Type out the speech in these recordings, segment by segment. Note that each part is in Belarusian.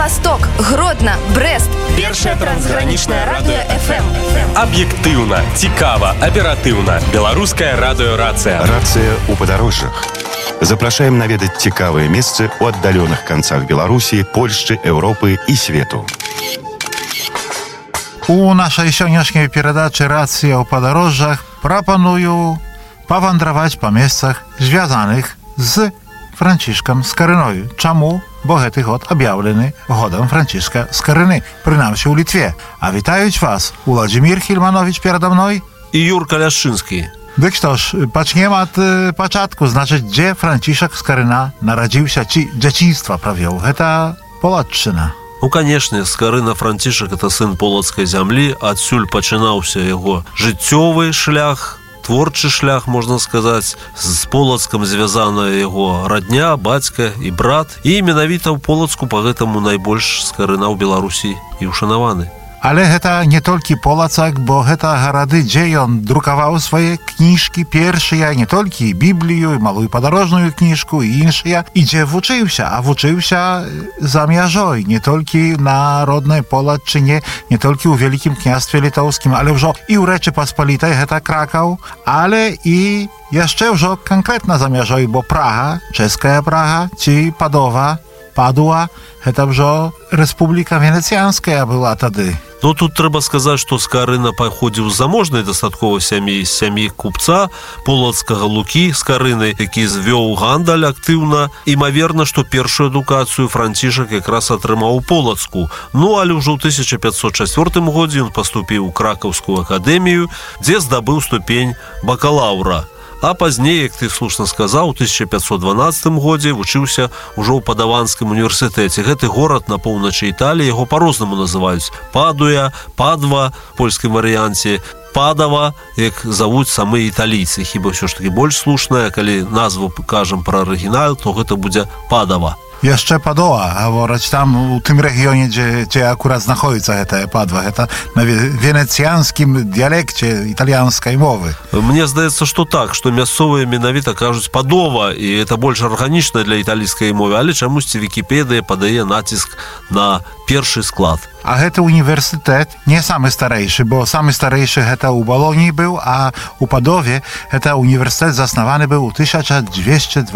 Владивосток, Гродно, Брест. Першае трансгранічнае радыё FM. Аб'ектыўна, цікава, аператыўна. Беларуская радыёрацыя. Рацыя ў падарожжах. Запрашаем наведаць цікавыя месцы ў аддаленых канцах Беларусі, Польшчы, Еўропы і свету. У нашай сённяшняй перадачы «Рацыя ў падарожжах» прапаную павандраваць па месцах, звязаных з Францішкам Скарыною. Чаму? Бо гэты год аб'яўлены годам Францішка Скарыны, прынамсі ў Літве. А вітаюць вас Уладзімір Хільманович перада мной і Юрка Ляшчынскі. Дык што ж, пачнем ад пачатку. Значыць, дзе Францішак Скарына нарадзіўся, ці дзяцінства правёў? Гэта Полацчына. Ну, канешне, Скарына Францішак — это сын полацкай зямлі, адсюль пачынаўся яго жыццёвы шлях, творчы шлях, можна сказаць. З Полацкам звязана яго радня, бацька і брат. І менавіта ў Полацку па гэтаму найбольш Скарына ў Беларусі і ўшанаваны. Але гэта не толькі Полацак, бо гэта гарады, дзе ён друкаваў свае кніжкі першыя, не толькі Біблію, і малую падарожную кніжку, і іншыя, і дзе вучыўся, а вучыўся за мяжой, не толькі на роднай Полаччыне, не толькі ў Вялікім княстве літоўскім, але ўжо і ў Рэчы Паспалітай, гэта Кракаў, але і яшчэ ўжо канкрэтна за мяжой, бо Прага, чэшская Прага, ці Падуа, гэта ўжо Рэспубліка Венецыянская была тады. Ну, тут трэба сказаць, што Скарына паходзіў з заможнай дастаткова сям'і, з сям'і купца полацкага Лукі Скарыны, які звёў гандаль актыўна. Імаверна, што першую адукацыю Францішак якраз атрымаў у Полацку. Ну, але ўжо ў 1504 годзе ён паступіў у Кракаўскую акадэмію, дзе здабыў ступень бакалаўра. А пазней, як ты слушна сказаў, у 1512 годзе вучыўся ўжо ў Падаванскім універсітэце. Гэты горад на поўначы Італіі, яго па-рознаму называюць. Падуя, Падва, в польскім варыянце, Падава, як завуць самыя італійцы. Хіба ўсё ж такі больш слушная, калі назву кажам пра арыгінал, то гэта будзе Падава. Яшчэ Падоа, гавораць там у тым рэгіёне, дзе акурат знаходзіцца гэтая Падва. Гэта на венецыянскім дыялекце італьянскай мовы. Мне здаецца, што так, што мясцовыя менавіта кажуць Падова, і это больш арганічна для італійскай мовы, але чамусьці Вікіпедыя падае націск на першы склад. А гэты універсітэт не самы старэйшы, бо самы старэйшы гэта ў Балоніі быў, а ў Падове гэта універсітэт заснаваны быў у 1222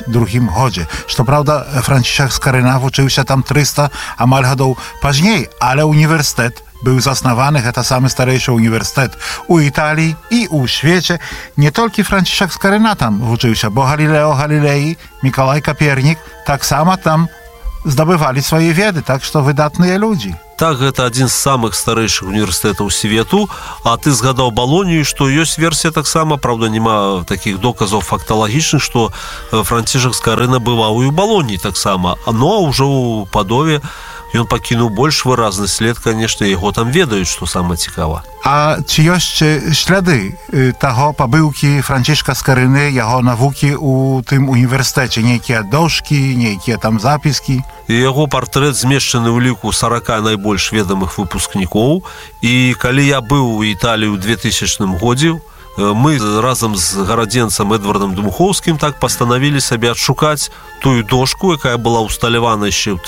годзе. Што праўда, Францішак Скарына вучыўся там 300 амаль гадоў пазней, але універсітэт быў заснаваны, гэта самы старэйшы універсітэт у Італіі і ў свеце. Не толькі Францішак Скарына там вучыўся, бо Галілео Галілей, Мікалай Капернік таксама там здабывалі свае веды, так што выдатныя людзі. Так, гэта адзін з самых старэйшых універсітэтаў свету. А ты згадаў Балонію, што ёсць версія таксама, правда, няма такіх доказаў факталагічных, што Францішак Скарына бываў і ў Балоніі таксама. Но ўжо ў Падове ён пакінуў больш выразны след, канешне, яго там ведаюць, што самае цікава. А ці ёсць шляды таго пабыўкі Францішка Скарыны, яго навукі ў тым універсітэце? Нейкія дошкі, нейкія там запіскі? І яго партрэт змешчаны ў ліку 40 найбольш ведамых выпускнікоў. І калі я быў у Італіі ў 2000 годзе, мы разам з гарадзенцам Эдвардам Дмухоўскім так пастанавілі сабе адшукаць тую дошку, якая была ўсталявана яшчэ ў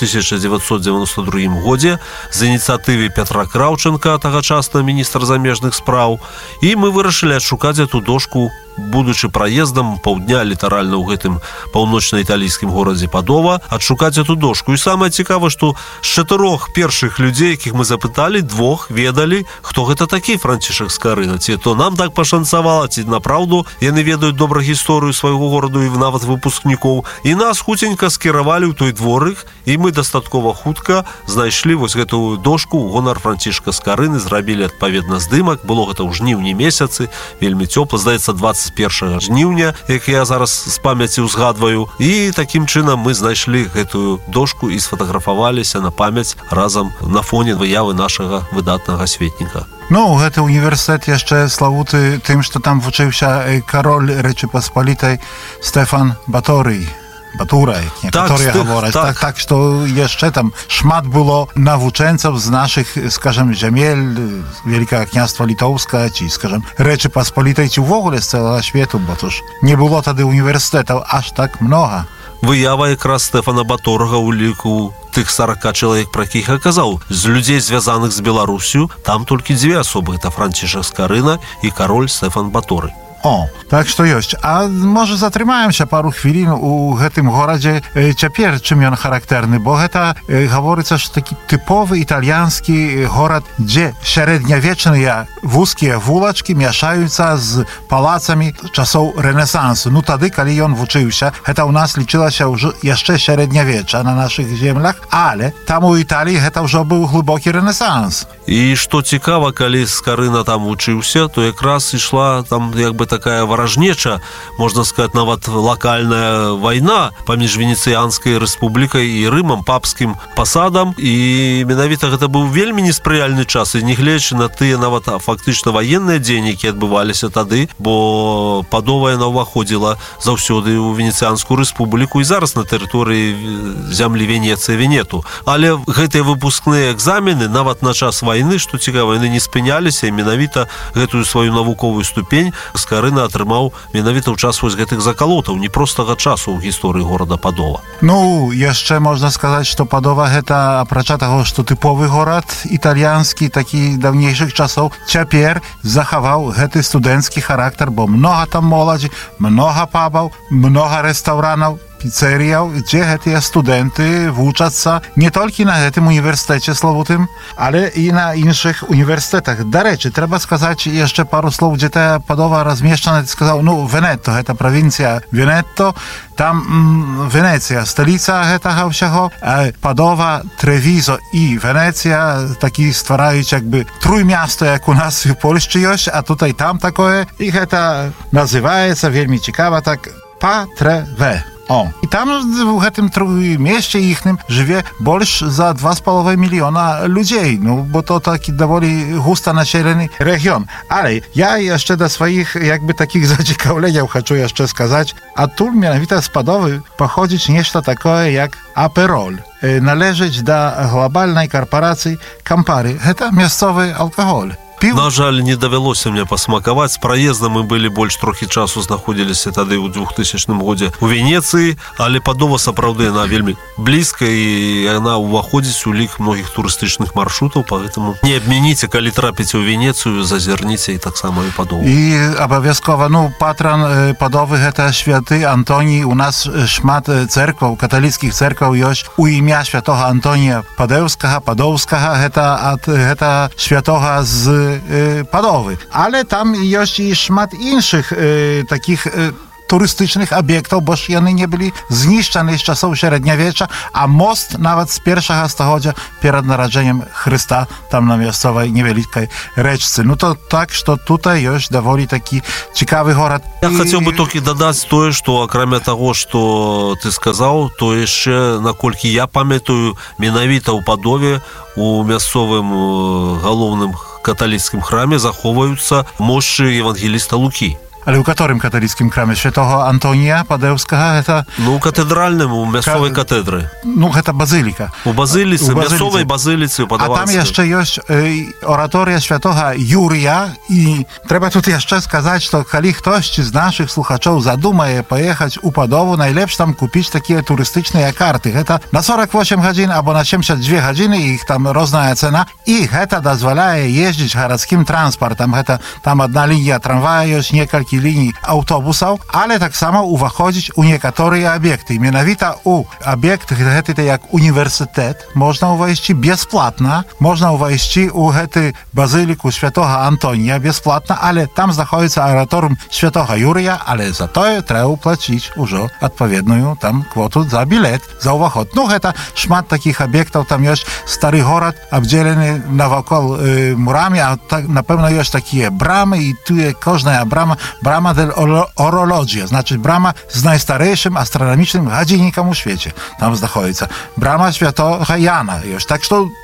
1992 годзе з ініцыятывы Пятра Краўченка, тагачасна міністр замежных спраў. І мы вырашылі адшукаць эту дошку, будучы праездам паўдня літаральна ў гэтым паўночна-італійскім горадзе Падова, адшукаць эту дошку. І самае цікавае, што з 4 першых людзей, якіх мы запыталі, 2 ведалі, хто гэта такі Францішак Скарына. Ці то нам так пашанцавала, ці направду яны ведаюць добра гісторыю свайго гораду і нават выпускнікоў. І нас хуценька скіравалі ў той дворык, і мы дастаткова хутка знайшлі вось гэтую дошку ў гонар Францішка Скарыны, зрабілі адпаведна здымак. Было гэта ў жніўні месяцы, вельмі цёпла, здаецца, 21 жніўня, як я зараз з памяці ўзгадваю. І такім чынам мы знайшлі гэтую дошку і сфотаграфаваліся на памяць разам на фоне выявы нашага выдатнага светніка. Ну, гэты універсітэт яшчэ славуты тым, што там вучыўся кароль Рэчы Паспалітай Стэфан Баторый. Батура, як некаторыя гавораць. Так, што яшчэ там шмат было навучэнцаў з нашых, скажам, зямель, Вялікага княства Літоўска, ці, скажам, Рэчы Паспалітай, ці ўвогуле з цэлага свету, бо то ж не было тады універсітэтаў аж так многа. Выява якраз Стэфана Баторага ў ліку тых 40 чалавек, пра якіх я казаў, з людзей, звязаных з Беларусю, там толькі 2 асобы. Это Францішак Скарына і кароль Стэфан Баторый. О, так што ёсць. А можа затрымаемся пару хвілін у гэтым горадзе цяпер, чым ён характэрны, бо гэта гаворыцца, што такі тыповы італьянскі горад, дзе сярэднявечныя вузкія вулачкі мяшаюцца з палацамі часоў Рэнесансу. Ну тады, калі ён вучыўся, гэта ў нас лічылася ўжо яшчэ сярэднявечча на нашых землях, але там у Італіі гэта ўжо быў глыбокі Рэнесанс. І што цікава, калі Скарына там вучыўся, то якраз ішла там як бы такая варажнеча, можна сказаць, нават лакальная вайна паміж Венецыянскай рэспублікай і Рымам, папскім пасадам, і менавіта гэта быў вельмі неспрыяльны час, і нягледзячы на тыя нават фактычна ваенныя дзеянні, якія адбываліся тады, бо Падова яна ўваходзіла заўсёды ў Венецыянскую рэспубліку і зараз на тэрыторыі зямлі Венецыя, Венету. Але гэтыя выпускныя экзамены нават на час вайны, што цікава, яны не спыняліся, і менавіта гэтую сваю навуковую ступень Скарына атрымаў менавіта ў час вось гэтых закалотаў, непростага часу ў гісторыі горада Падова. Ну, яшчэ можна сказаць, што Падова гэта, апрача таго, што тыповы горад італьянскі, такі даўнейшых часоў, цяпер захаваў гэты студэнцкі характар, бо многа там моладзі, многа пабаў, многа рэстаўранаў, піцэрыяў, дзе гэтыя студэнты вучацца не толькі на гэтым універсітэце славутым, але і на іншых універсітэтах. Дарэчы, трэба сказаць яшчэ пару слоў, дзе тая Падова размешчана. Ты сказаў, ну, Венето, гэта правінцыя Венето, там Венецыя, сталіца гэтага ўсяго, Падова, Тревізо і Венецыя такі ствараюць як бы труймясто, як у нас у Польшчы ёсць, а тут і там такое, і гэта называецца вельмі цікава так Па-Трэ-Ве. О, і там у гэтым месце іхным жыве больш за 2,5 мільёна людзей, ну, бо то такі даволі густа населены рэгіён. Але я яшчэ да сваіх як бы такіх зацікаўленняў хачу яшчэ сказаць, адтуль менавіта з Падовы паходзіць нешта такое як апероль. Належыць да глобальнай карпорацыі Кампары. Гэта мясцовы алкаголь. На жаль, не давялося мне пасмакаваць. З праездам мы былі больш трохі часу знаходзіліся тады ў 2000 годзе у Венецыі, але Падова сапраўды яна вельмі блізка і яна ўваходзіць у лік многіх турыстычных маршрутаў, поэтому не абмяніце, калі трапіце ў Венецыю, зазірніце і таксама і Падову. І абавязкова, ну, патран Падовы гэта святы Антоній. У нас шмат церкваў, каталіцкіх церкваў ёсць у імя святога Антонія Падэўскага, Падоўскага, гэта святога з Падовы. Але там ёсць і шмат іншых такіх турыстычных аб'ектаў, бо ж яны не былі знішчаны з часоў сярэднявечча, а мост нават з 1-га стагоддзя перад нараджэннем Хрыста там на мясцовай невялікай рэчцы. Ну то так, што тут ёсць даволі такі цікавы горад. Я хацеў бы толькі дадаць тое, што акрамя таго, што ты сказаў, то яшчэ, наколькі я памятаю, менавіта ў Падове у мясцовым галоўным каталіцкім храме захоўваюцца мошчы евангеліста Лукі. Але ў каторым каталіцкім храме? Святого Антонія Падэўскага? Гэта... Ну, у катедральным, у мясцовай катедры. Ну, гэта базыліка. У базыліцы, мясцовай базыліцы ў Падаванстве. А там яшчэ ёсць ораторыя святога Юрія, і трэба тут яшчэ сказаць, што калі хтосьці з нашых слухачоў задумае паехаць у Падову, найлепш там купіць такія турыстычныя карты. Гэта на 48 гадзін або на 72 гадзіны, іх там розная цена, і гэта дазваляе ездзіць гарадскім транспартам. Гэта там адна лінія трамвая ёсць, некалькі ліній аўтобусаў, але таксама уваходзіць у некаторыя аб'екты. Менавіта у аб'ект гэты як універсітэт можна ўвайсці бясплатна, можна ўвайсці у гэты базыліку святога Антонія бясплатна, але там знаходіцца аэраторым святога Юрія, але затое трэба плаціць ужо адпаведную там квоту за білет, за ўваход. Ну, гэта шмат такіх аб'ектаў, там ёсць стары горад, абдзелены навакол мурамі, а напэўна ёсць такія брамы, і туе кожная брама дель орологія, значыць брама з найстарэйшым астранамічным гадзіннікам у свеце. Там знаходіцца брама святога Яна ёсць. Так што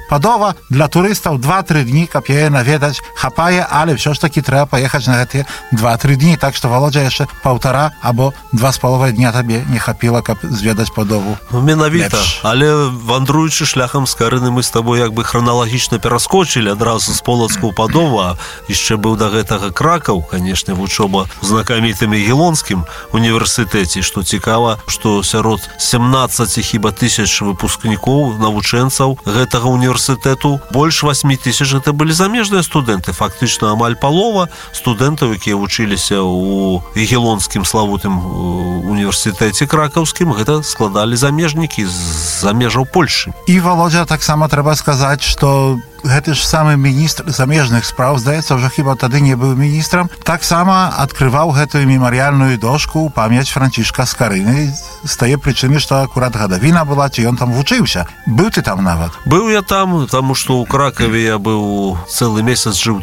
Падова для турыстаў 2-3 дні, каб яе наведаць, хапае, але ўсё ж такі трэба паехаць на гэтыя 2-3 дні, так што, Володя, яшчэ 1,5 або 2,5 дня табе не хапіла, каб зведаць Падову. Ну, менавіта, лепш. але вандруючы шляхам з Карыны мы з табой як бы храналагічна пераскочылі адразу з Полацка ў Падову, а яшчэ быў да гэтага Кракаў, канешне, вучоба ў знакамітым Ягелонскім універсітэце, што цікава, што сярод 17 хіба тысяч выпускнікоў, навучэнцаў гэтага універсітэту, больш 8 тысяч это былі замежныя студэнты, фактычна амаль палова студэнтаў, якія вучыліся ў Ягелонскім славутым універсітэце кракаўскім, гэта складалі замежнікі з-за межаў Польшы. І, Володя, таксама трэба сказаць, што гэты ж самы міністр замежных спраў, здаецца, ўжо хіба тады не быў міністрам, таксама адкрываў гэтую мемарыяльную дошку ў памяць Францішка з Карыны, з тае прычыны, што акурат гадавіна была, ці ён там вучыўся. Быў ты там нават? Быў я там, таму што ў Кракаве я быў цэлы месяц, жыў у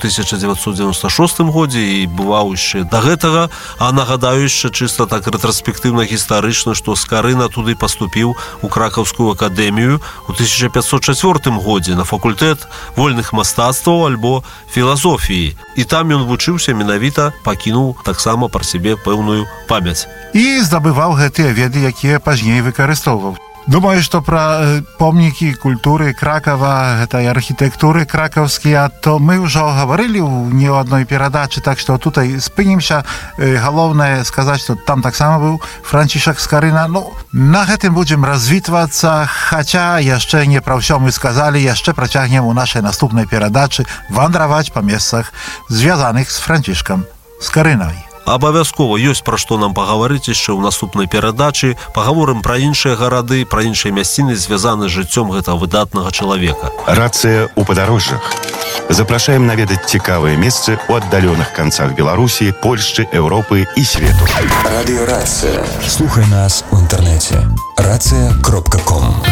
1996 годзе і бываў яшчэ да гэтага, а нагадаю яшчэ чыста так рэтраспектыўна гістарычна, што з Карына туды паступіў у Кракаўскую акадэмію у 1504 годзе на факультэт вольных мастацтваў альбо філасофіі. І там ён вучыўся, менавіта пакінуў таксама пра сябе пэўную памяць. І здабываў гэтыя веды, якія пазней выкарыстоўваў. Думаю, што пра помнікі культуры Кракава, гэтай архітэктуры кракаўскія, то мы ўжо гаварылі ў не ў адной перадачы, так што тутай спынімся. Галоўнае сказаць, што там таксама быў Францішак з Карына. Ну, на гэтым будзем развітвацца, хаця яшчэ не пра ўсё мы сказалі, яшчэ працягнем у нашай наступнай перадачы вандраваць па месцах, звязаных з Францішкам з Карынай. Абавязкова ёсць пра што нам пагаварыць яшчэ ў наступнай перадачы. Пагаворым пра іншыя гарады, пра іншыя мясціны, звязаны з жыццём гэтага выдатнага чалавека. Рацыя ў падарожжах. Запрашаем наведаць цікавыя месцы ў аддаленых канцах Беларусі, Польшчы, Еўропы і свету. Радыёрацыя. Слухай нас у інтэрнэце. Рацыя.ком